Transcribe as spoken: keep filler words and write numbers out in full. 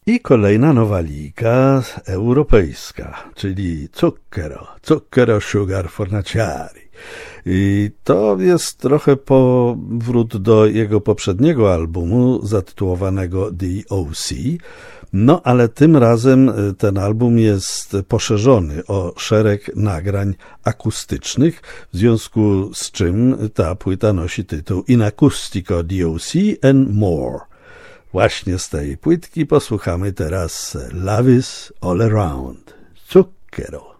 I kolejna nowalika europejska, czyli Zucchero, Zucchero Sugar Fornaciari. I to jest trochę powrót do jego poprzedniego albumu zatytułowanego The O C, no ale tym razem ten album jest poszerzony o szereg nagrań akustycznych, w związku z czym ta płyta nosi tytuł In Acústico D O C and More. Właśnie z tej płytki posłuchamy teraz Love is All Around, Zucchero.